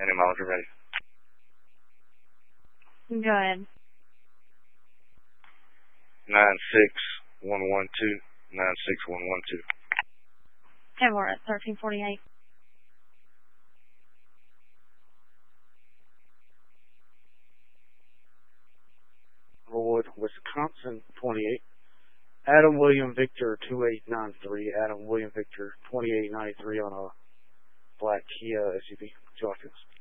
Any mileage ready. Go ahead. 96112. 96112. Okay, we're at 1348. Wood, Wisconsin 28. Adam William Victor 2893. Adam William Victor 2893 on a black Kia SUV. 2 occupants.